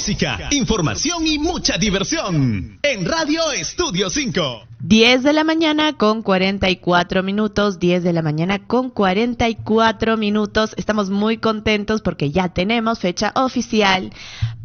música, información y mucha diversión. En Radio Estudio 5. 10 de la mañana con 44 minutos, 10 de la mañana con 44 minutos. Estamos muy contentos porque ya tenemos fecha oficial